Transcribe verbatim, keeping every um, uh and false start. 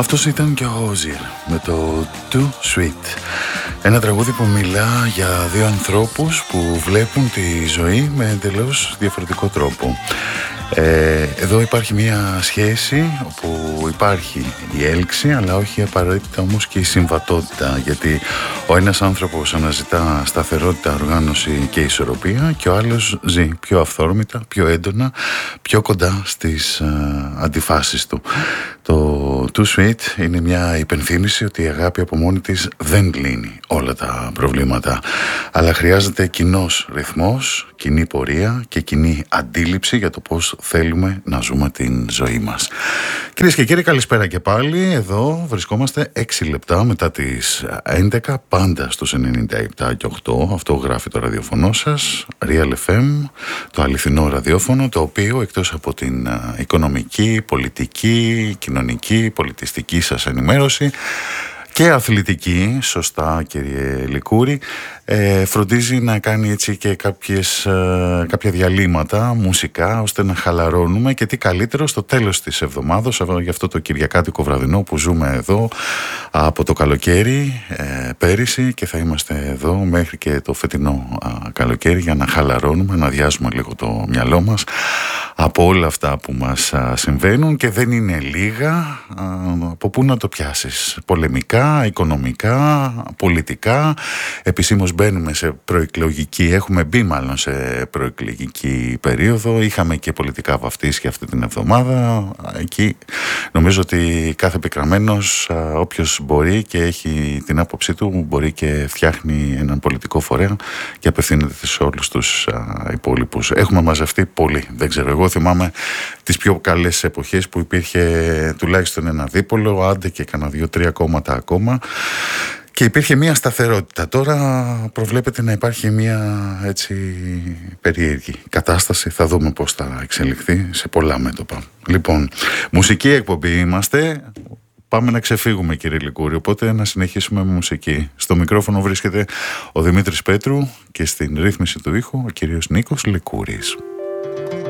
Αυτός ήταν και ο Ozil με το Too Sweet. Ένα τραγούδι που μιλά για δύο ανθρώπους που βλέπουν τη ζωή με εντελώς διαφορετικό τρόπο. Ε, εδώ υπάρχει μια σχέση όπου υπάρχει η έλξη, αλλά όχι απαραίτητα όμως και η συμβατότητα, γιατί ο ένας άνθρωπος αναζητά σταθερότητα, οργάνωση και ισορροπία και ο άλλος ζει πιο αυθόρμητα, πιο έντονα, πιο κοντά στις ε, αντιφάσεις του. Το Too Sweet είναι μια υπενθύμηση ότι η αγάπη από μόνη της δεν λύνει όλα τα προβλήματα, αλλά χρειάζεται κοινός ρυθμός, κοινή πορεία και κοινή αντίληψη για το πώς θέλουμε να ζούμε την ζωή μας. Κυρίες και κύριοι, καλησπέρα και πάλι. Εδώ βρισκόμαστε έξι λεπτά μετά τις έντεκα, πάντα στους ενενήντα επτά και οκτώ. Αυτό γράφει το ραδιοφωνό σας, Real εφ εμ, το αληθινό ραδιόφωνο, το οποίο εκτός από την οικονομική, πολιτική, κοινωνική, πολιτιστική σας ενημέρωση και αθλητική, σωστά κύριε Λικούρη, ε, φροντίζει να κάνει έτσι και κάποιες, ε, κάποια διαλύματα μουσικά ώστε να χαλαρώνουμε, και τι καλύτερο στο τέλος της εβδομάδας, για αυτό το κυριακάτικο βραδινό που ζούμε εδώ από το καλοκαίρι ε, πέρυσι, και θα είμαστε εδώ μέχρι και το φετινό α, καλοκαίρι για να χαλαρώνουμε, να αδειάσουμε λίγο το μυαλό μας από όλα αυτά που μας α, συμβαίνουν, και δεν είναι λίγα. Α, από πού να το πιάσεις? Πολεμικά, οικονομικά, πολιτικά. Επισήμως μπαίνουμε σε προεκλογική, έχουμε μπει μάλλον σε προεκλογική περίοδο. Είχαμε και πολιτικά βαφτίσια αυτή την εβδομάδα. Εκεί νομίζω ότι κάθε επικραμμένος, όποιος μπορεί και έχει την άποψή του, μπορεί και φτιάχνει έναν πολιτικό φορέα και απευθύνεται σε όλους τους υπόλοιπους. Έχουμε μαζευτεί πολύ. Δεν ξέρω, εγώ θυμάμαι τις πιο καλές εποχές που υπήρχε τουλάχιστον ένα δίπολο, άντε και κανένα δύο-τρία κόμματα ακόμα, και υπήρχε μια σταθερότητα. Τώρα προβλέπεται να υπάρχει μια έτσι περίεργη κατάσταση. Θα δούμε πώς θα εξελιχθεί σε πολλά μέτωπα. Λοιπόν, μουσική εκπομπή είμαστε. Πάμε να ξεφύγουμε, κύριε Λικούρη, οπότε να συνεχίσουμε με μουσική. Στο μικρόφωνο βρίσκεται ο Δημήτρης Πέτρου και στην ρύθμιση του ήχου ο κύριος Νίκος Λικούρης.